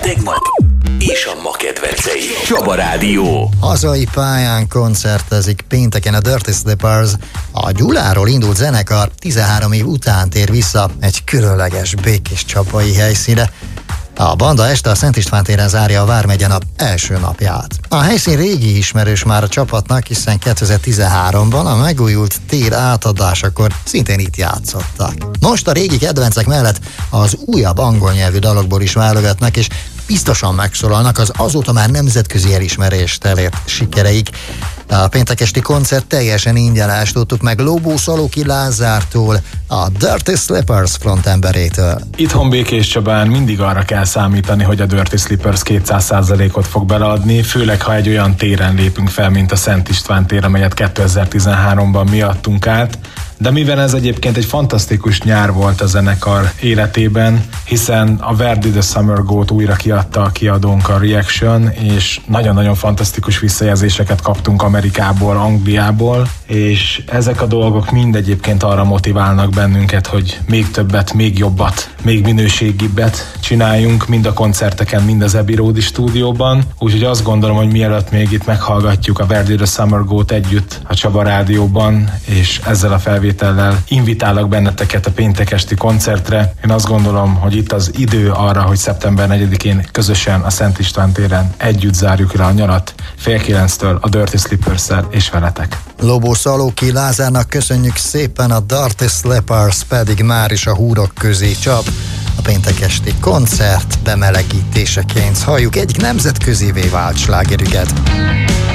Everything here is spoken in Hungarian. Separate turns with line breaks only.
tegnap és a ma kedvencei. Csaba Rádió.
Hazai pályán koncertezik pénteken a Dirty Slippers. A Gyuláról indult zenekar 13 év után tér vissza egy különleges békés csapai helyszínre. A banda este a Szent István téren zárja a Vármegye nap első napját. A helyszín régi ismerős már a csapatnak, hiszen 2013-ban a megújult tér átadásakor szintén itt játszottak. Most a régi kedvencek mellett az újabb angol nyelvű dalokból is válogatnak, és biztosan megszólalnak az azóta már nemzetközi elismerést elért sikereik. A péntek esti koncert teljesen ingyenes, tudtuk meg Lóbó Szalóki Lázártól, a Dirty Slippers frontemberétől.
Itthon Békés Csabán mindig arra kell számítani, hogy a Dirty Slippers 200%-ot fog beleadni, főleg ha egy olyan téren lépünk fel, mint a Szent István tér, amelyet 2013-ban mi adtunk át. De mivel ez egyébként egy fantasztikus nyár volt a zenekar életében, hiszen a Verdi The Summer Go-t újra kiadta a kiadónk, a Reaction, és nagyon-nagyon fantasztikus visszajelzéseket kaptunk Amerikából, Angliából, és ezek a dolgok mind egyébként arra motiválnak bennünket, hogy még többet, még jobbat, még minőségibbet csináljunk, mind a koncerteken, mind az Abbey Road stúdióban. Úgyhogy azt gondolom, hogy mielőtt még itt meghallgatjuk a Verdi The Summer Go-t együtt a Csaba Rádióban, és ezzel a felvétellel invitálok benneteket a péntek esti koncertre. Én azt gondolom, hogy itt az idő arra, hogy szeptember 4-én közösen a Szent István téren együtt zárjuk le a nyarat, 8:30-től a Dirty Slippers-szel és veletek.
Lóbó Szalóki Lázárnak köszönjük szépen, a Dirty Slippers pedig már is a húrok közé csap. A péntek esti koncert bemelegítéseként halljuk egyik nemzetközivé vált slágerüket.